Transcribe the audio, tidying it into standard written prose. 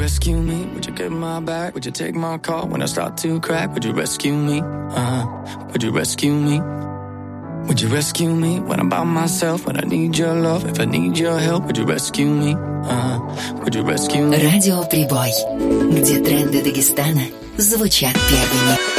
rescue me? Would you get my back? Would you take my call when I start to crack? Would you rescue me? Would you rescue me? Would you rescue me when I'm by myself? When I need your love, if I need your help, would you rescue me? Would you rescue me? Радио Прибой, где тренды Дагестана звучат первыми.